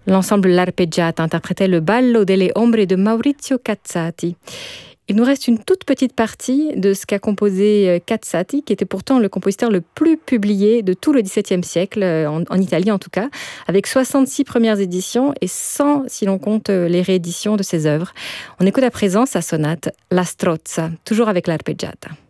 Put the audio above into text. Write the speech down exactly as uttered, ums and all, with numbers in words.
L'ensemble L'Arpeggiata interprétait le Ballo delle Ombre de Maurizio Cazzati. Il nous reste une toute petite partie de ce qu'a composé Cazzati, qui était pourtant le compositeur le plus publié de tout le dix-septième siècle, en, en Italie en tout cas, avec soixante-six premières éditions et cent si l'on compte les rééditions de ses œuvres. On écoute à présent sa sonate La Strozza, toujours avec l'Arpeggiata.